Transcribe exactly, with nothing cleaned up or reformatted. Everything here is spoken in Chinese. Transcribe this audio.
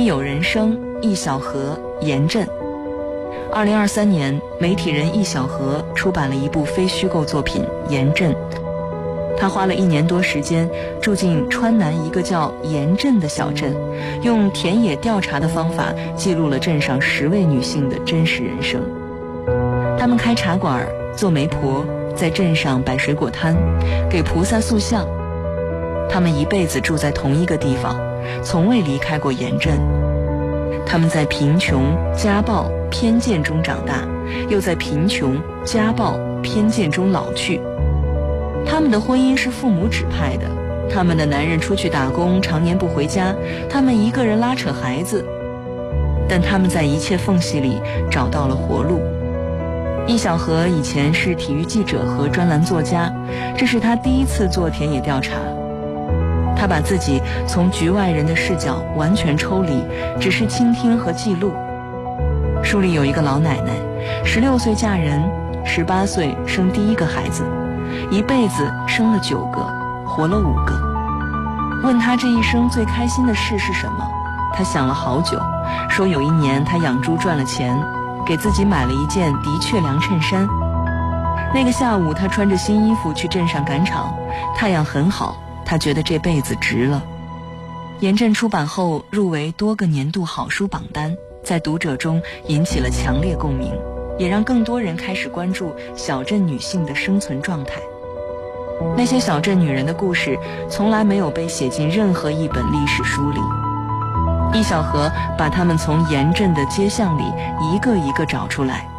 有人生、易小荷、严震。二零二三年，媒体人易小荷出版了一部非虚构作品《严震》。他花了一年多时间住进川南一个叫严震的小镇，用田野调查的方法记录了镇上十位女性的真实人生。她们开茶馆、做媒婆，在镇上摆水果摊，给菩萨塑像。她们一辈子住在同一个地方，从未离开过严镇。她们在贫穷、家暴、偏见中长大，又在贫穷、家暴、偏见中老去。他们的婚姻是父母指派的，他们的男人出去打工，常年不回家，他们一个人拉扯孩子，但他们在一切缝隙里找到了活路。易小荷以前是体育记者和专栏作家，这是他第一次做田野调查。他把自己从局外人的视角完全抽离，只是倾听和记录。书里有一个老奶奶，十六岁嫁人，十八岁生第一个孩子，一辈子生了九个，活了五个。问他这一生最开心的事是什么，他想了好久，说有一年他养猪赚了钱，给自己买了一件的确良衬衫。那个下午他穿着新衣服去镇上赶场，太阳很好，他觉得这辈子值了。严震出版后入围多个年度好书榜单，在读者中引起了强烈共鸣，也让更多人开始关注小镇女性的生存状态。那些小镇女人的故事从来没有被写进任何一本历史书里。易小荷把她们从严震的街巷里一个一个找出来，